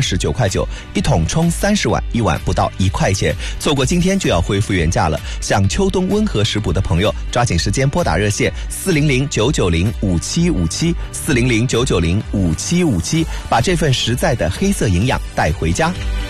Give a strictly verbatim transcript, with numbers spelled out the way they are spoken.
十九块九，一桶冲三十碗，一碗不到一块钱。错过今天就要恢复原价了。想秋冬温和食补的朋友，抓紧时间拨打热线四零零九九零五七五七四零零九九零五七五七，把这份实在的黑色营养带回家。